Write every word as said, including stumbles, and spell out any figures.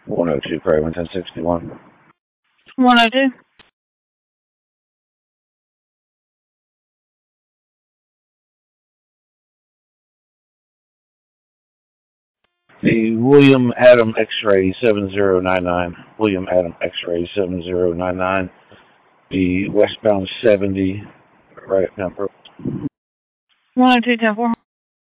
one oh two, Prairie one ten sixty-one. one oh two. The William Adam X-ray seven zero nine nine. William Adam X-ray seven zero nine nine. The westbound seventy, right at Pembroke. one oh two, ten four.